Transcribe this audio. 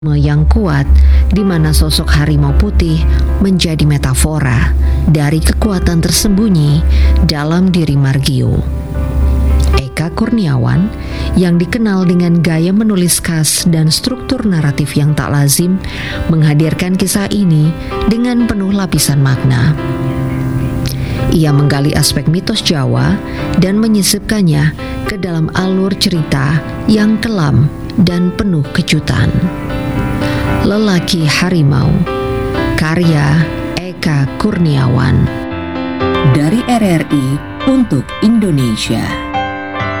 yang kuat di mana sosok harimau putih menjadi metafora dari kekuatan tersembunyi dalam diri Margio. Eka Kurniawan yang dikenal dengan gaya menulis khas dan struktur naratif yang tak lazim menghadirkan kisah ini dengan penuh lapisan makna. Ia menggali aspek mitos Jawa dan menyisipkannya ke dalam alur cerita yang kelam dan penuh kejutan. Lelaki Harimau, karya Eka Kurniawan. Dari RRI untuk Indonesia.